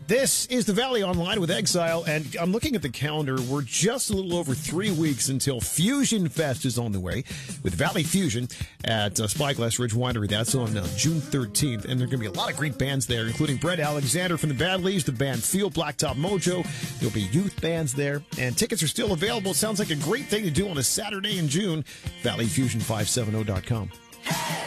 This is the Valley Online with Exile, and I'm looking at the calendar. We're just a little over 3 weeks until Fusion Fest is on the way with Valley Fusion at Spyglass Ridge Winery. That's on June 13th, and there are going to be a lot of great bands there, including Brett Alexander from the Bad Leaves, the band Feel, Blacktop Mojo. There'll be youth bands there, and tickets are still available. Sounds like a great thing to do on a Saturday in June. ValleyFusion570.com.